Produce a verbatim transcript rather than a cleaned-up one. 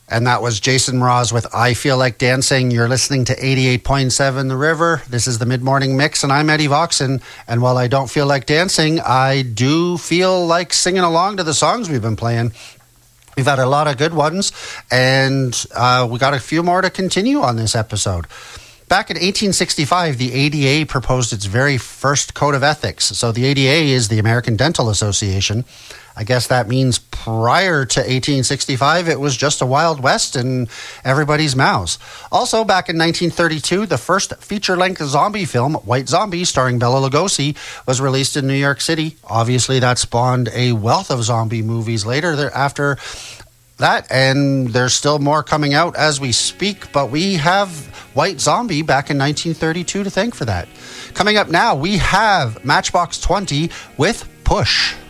And that was Jason Mraz with I Feel Like Dancing. You're listening to eighty-eight point seven The River. This is the Mid-Morning Mix, and I'm Eddie Voxon. And while I don't feel like dancing, I do feel like singing along to the songs we've been playing. We've had a lot of good ones, and uh, we got a few more to continue on this episode. Back in eighteen sixty-five, the A D A proposed its very first code of ethics. So the A D A is the American Dental Association. I guess that means prior to eighteen sixty-five, it was just a Wild West in everybody's mouths. Also, back in nineteen thirty-two, the first feature-length zombie film, White Zombie, starring Bela Lugosi, was released in New York City. Obviously, that spawned a wealth of zombie movies later after that, and there's still more coming out as we speak, but we have White Zombie back in nineteen thirty-two to thank for that. Coming up now, we have Matchbox twenty with Push.